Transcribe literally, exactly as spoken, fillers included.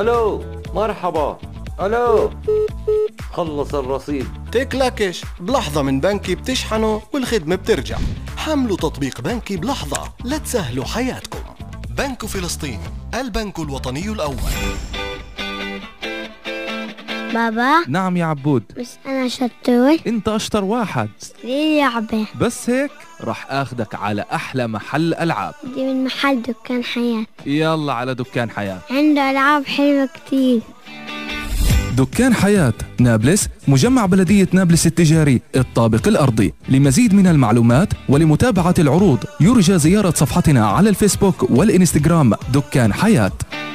الو مرحبا. الو خلص الرصيد. تكلكش بلحظة من بنكي بتشحنه والخدمة بترجع. حملوا تطبيق بنكي بلحظة لتسهلوا حياتكم. بنك فلسطين، البنك الوطني الأول. بابا. نعم يا عبود. بس أنا شطور. انت اشطر واحد. ليه لعبة؟ بس هيك رح اخدك على احلى محل العاب. دي من محل دكان حياة. يلا على دكان حياة، عنده ألعاب حلوة كتير. دكان حياة نابلس، مجمع بلدية نابلس التجاري، الطابق الأرضي. لمزيد من المعلومات ولمتابعة العروض يرجى زيارة صفحتنا على الفيسبوك والإنستغرام دكان حياة.